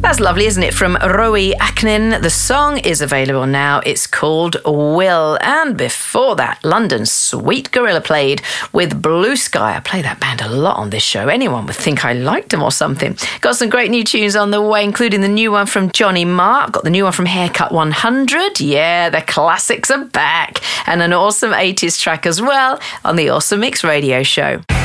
That's lovely, isn't it? From Rowie Aknin. The song is available now. It's called Will. And before that, London's Sweet Gorilla played with Blue Sky. I play that band a lot on this show. Anyone would think I liked them or something. Got some great new tunes on the way, including the new one from Johnny Marr. Got the new one from Haircut 100. Yeah, the classics are back. And an awesome 80s track as well on the Awesome Mix Radio Show.